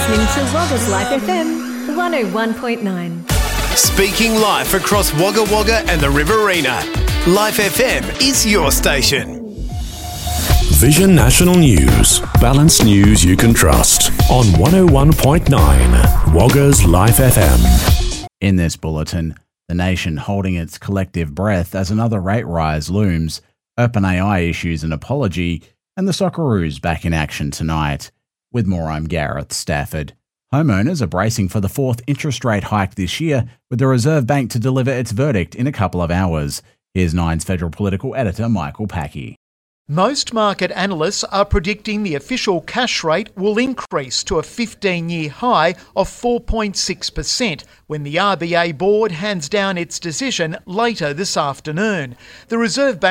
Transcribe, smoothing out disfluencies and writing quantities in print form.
listening to Wagga's Life FM 101.9. Speaking live across Wagga Wagga and the Riverina, Life FM is your station. Vision National News. Balanced news you can trust on 101.9 Wagga's Life FM. In this bulletin, the nation holding its collective breath as another rate rise looms, OpenAI issues an apology, and the Socceroos back in action tonight. With more, I'm Gareth Stafford. Homeowners are bracing for the fourth interest rate hike this year, with the Reserve Bank to deliver its verdict in a couple of hours. Here's Nine's federal political editor Michael Packey. Most market analysts are predicting the official cash rate will increase to a 15-year high of 4.6% when the RBA board hands down its decision later this afternoon. The Reserve Bank